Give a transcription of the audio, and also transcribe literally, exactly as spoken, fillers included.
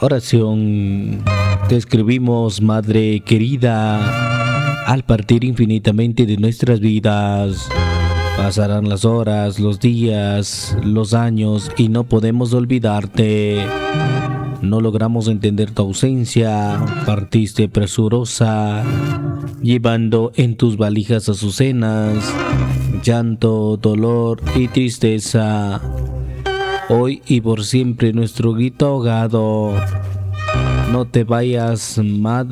Oración. Te escribimos, Madre querida, al partir infinitamente de nuestras vidas. Pasarán las horas, los días, los años y no podemos olvidarte. No logramos entender tu ausencia, partiste presurosa, llevando en tus valijas azucenas, llanto, dolor y tristeza. Hoy y por siempre nuestro grito ahogado. No te vayas, Madre.